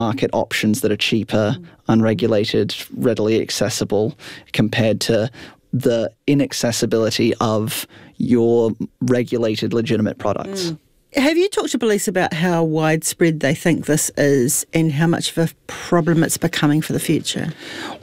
market options that are cheaper, unregulated, readily accessible, compared to the inaccessibility of your regulated, legitimate products. Have you talked to police about how widespread they think this is and how much of a problem it's becoming for the future?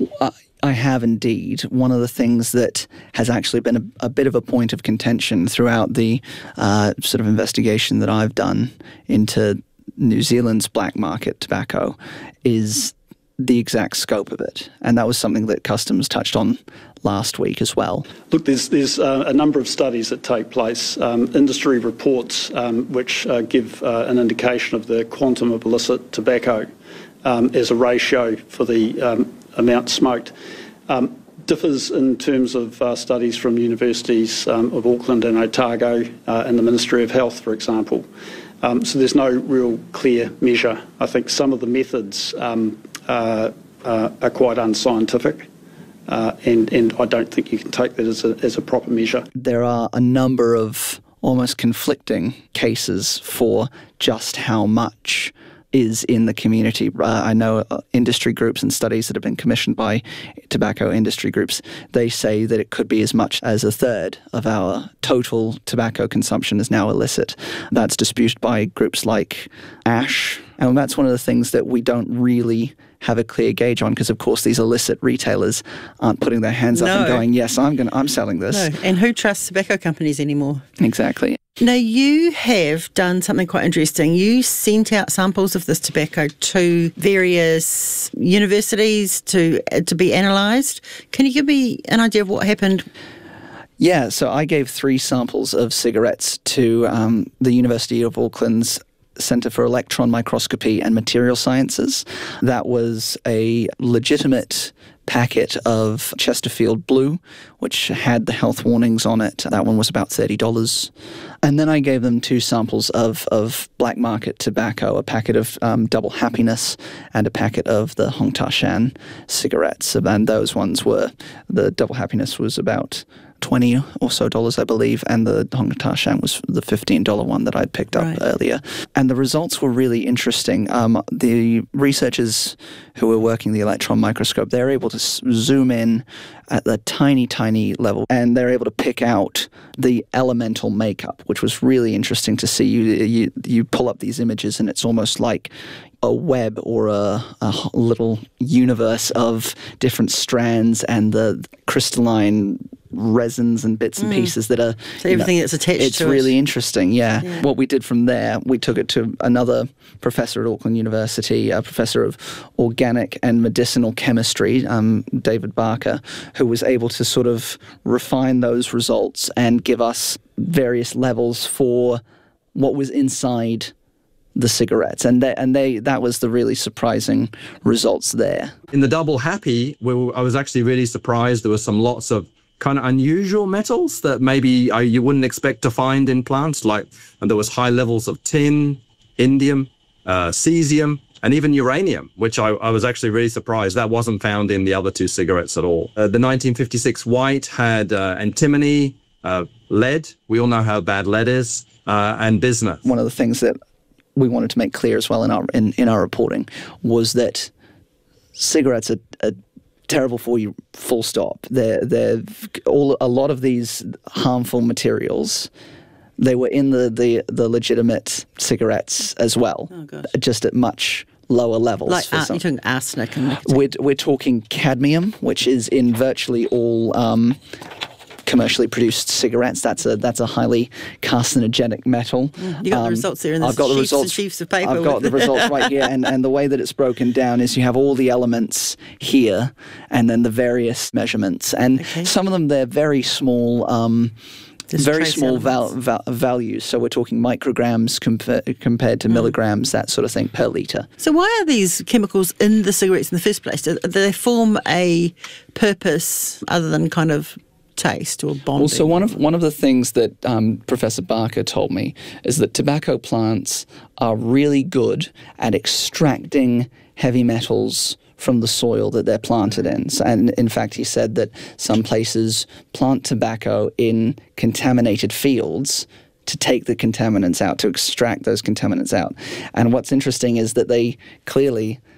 I have indeed. One of the things that has actually been a bit of a point of contention throughout the sort of investigation that I've done into New Zealand's black market tobacco is the exact scope of it. And that was something that Customs touched on last week as well. Look, there's a number of studies that take place, industry reports which give an indication of the quantum of illicit tobacco as a ratio for the amount smoked. Differs in terms of studies from universities of Auckland and Otago and the Ministry of Health, for example. So there's no real clear measure. I think some of the methods are quite unscientific, and I don't think you can take that as a proper measure. There are a number of almost conflicting cases for just how much is in the community. I know industry groups and studies that have been commissioned by tobacco industry groups, they say that it could be as much as a third of our total tobacco consumption is now illicit. That's disputed by groups like ASH, and that's one of the things that we don't really have a clear gauge on, because of course these illicit retailers aren't putting their hands up and going, yes, I'm selling this. No, and who trusts tobacco companies anymore? Exactly. Now, you have done something quite interesting. You sent out samples of this tobacco to various universities to be analysed. Can you give me an idea of what happened? Yeah, so I gave 3 samples of cigarettes to the University of Auckland's Centre for Electron Microscopy and Material Sciences. That was a legitimate packet of Chesterfield Blue, which had the health warnings on it. That one was about $30. And then I gave them 2 samples of black market tobacco, a packet of Double Happiness and a packet of the Hong Ta Shan cigarettes. And those ones were, the Double Happiness was about $20 or so, I believe, and the Hong Ta Shan was the $15 one that I'd picked up earlier. And the results were really interesting. The researchers who were working the electron microscope, they're able to zoom in at the tiny level, and they're able to pick out the elemental makeup, which was really interesting to see. You pull up these images, and it's almost like a web or a little universe of different strands and the crystalline resins and bits and pieces that are... So everything that's attached to it. It's really interesting, yeah. What we did from there, we took it to another professor at Auckland University, a professor of organic and medicinal chemistry, David Barker, who was able to sort of refine those results and give us various levels for what was inside the cigarettes, and that was the really surprising results there. In the Double Happy, I was actually really surprised. There were lots of kind of unusual metals that maybe you wouldn't expect to find in plants, and there was high levels of tin, indium, cesium, and even uranium, which I was actually really surprised. That wasn't found in the other 2 cigarettes at all. The 1956 white had antimony, lead. We all know how bad lead is, and bismuth. One of the things that we wanted to make clear as well in our reporting was that cigarettes are terrible for you, full stop. A lot of these harmful materials, they were in the legitimate cigarettes as well, just at much lower levels. Like you're talking arsenic and nicotine. We're talking cadmium, which is in virtually all commercially produced cigarettes. That's a highly carcinogenic metal. You got the results there in the sheets of paper. I've got the results right here, and the way that it's broken down is you have all the elements here, and then the various measurements, and some of them they're very small. Very small values, so we're talking micrograms compared to milligrams, that sort of thing, per litre. So why are these chemicals in the cigarettes in the first place? Do they form a purpose other than kind of taste or bonding? Well, so one of the things that Professor Barker told me is that tobacco plants are really good at extracting heavy metals from the soil that they're planted in. So, and in fact, he said that some places plant tobacco in contaminated fields to take the contaminants out, to extract those contaminants out. And what's interesting is that they clearly